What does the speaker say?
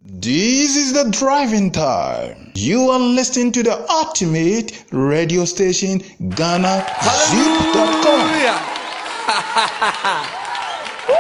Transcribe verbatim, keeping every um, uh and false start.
This is the driving time. You are listening to the ultimate radio station, Ghana Zip dot com.